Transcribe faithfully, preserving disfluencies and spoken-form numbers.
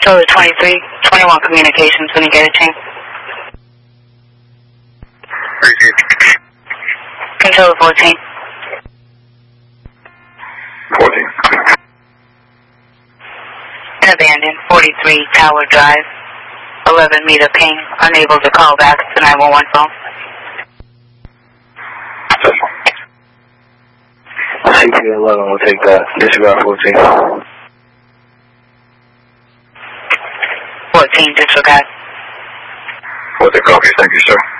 Controller twenty-three, twenty-one communications when you get a chance. Controller fourteen. fourteen. An abandoned forty-three Tower Drive. eleven meter ping. Unable to call back to nine one one phone. C P eleven will take that. Disregard fourteen. fourteen, disregard. fourteen, copy. Thank you, sir.